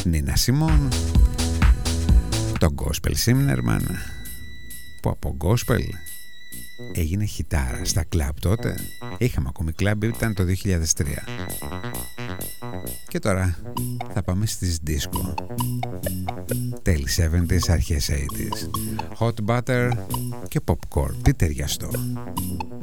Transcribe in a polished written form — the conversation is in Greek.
Νίνα Σιμών, το Gospel Zimmerman, που από Gospel έγινε χιτάρα στα κλαμπ τότε. Είχαμε ακόμη κλαμπ, ήταν το 2003. Και τώρα θα πάμε στις disco. Τέλη 70s, αρχές 80s. Hot butter και popcorn. Τι ταιριαστό.